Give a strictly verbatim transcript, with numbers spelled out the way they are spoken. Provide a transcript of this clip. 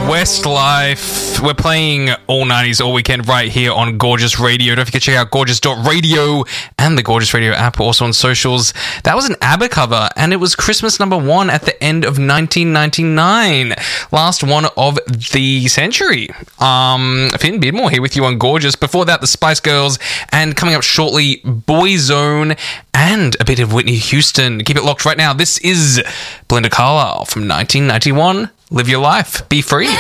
Westlife. We're playing all nineties all weekend right here on Gorgeous Radio. Don't forget to check out gorgeous dot radio and the Gorgeous Radio app, also on socials. That was an ABBA cover, and it was Christmas number one at the end of nineteen ninety-nine. Last one of the century. Um, Finn Bidmore here with you on Gorgeous. Before that, the Spice Girls, and coming up shortly, Boyzone and a bit of Whitney Houston. Keep it locked right now. This is Belinda Carlisle from nineteen ninety-one. Live your life. Be free.